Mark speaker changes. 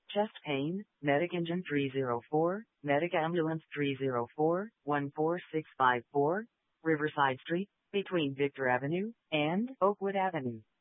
Speaker 1: Chest pain, Medic Engine 304, Medic Ambulance 304, 14654, Riverside Street, between Victor Avenue and Oakwood Avenue.